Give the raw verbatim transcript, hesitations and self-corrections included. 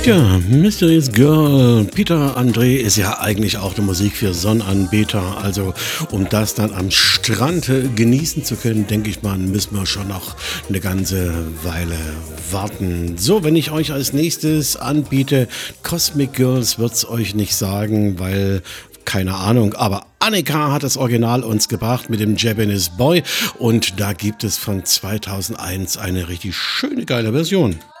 Ja, Mysterious Girl, Peter André ist ja eigentlich auch eine Musik für Sonnenanbeter. Also um das dann am Strand äh, genießen zu können, denke ich mal, müssen wir schon noch eine ganze Weile warten. So, wenn ich euch als nächstes anbiete, Cosmic Girls wird's euch nicht sagen, weil keine Ahnung, aber Annika hat das Original uns gebracht mit dem Japanese Boy und da gibt es von zweitausendeins eine richtig schöne geile Version.